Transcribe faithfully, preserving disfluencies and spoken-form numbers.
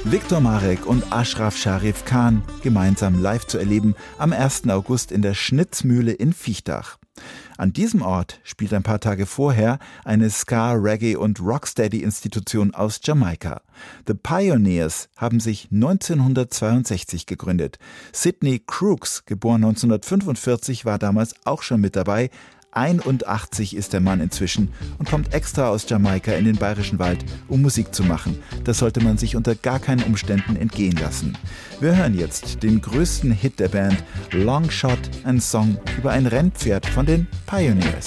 Viktor Marek und Ashraf Sharif Khan gemeinsam live zu erleben am ersten August in der Schnitzmühle in Viechtach. An diesem Ort spielt ein paar Tage vorher eine Ska-, Reggae- und Rocksteady-Institution aus Jamaika. The Pioneers haben sich neunzehnhundertzweiundsechzig gegründet. Sidney Crooks, geboren neunzehnhundertfünfundvierzig, war damals auch schon mit dabei. einundachtzig ist der Mann inzwischen und kommt extra aus Jamaika in den Bayerischen Wald, um Musik zu machen. Das sollte man sich unter gar keinen Umständen entgehen lassen. Wir hören jetzt den größten Hit der Band, Long Shot, ein Song über ein Rennpferd von den Pioneers.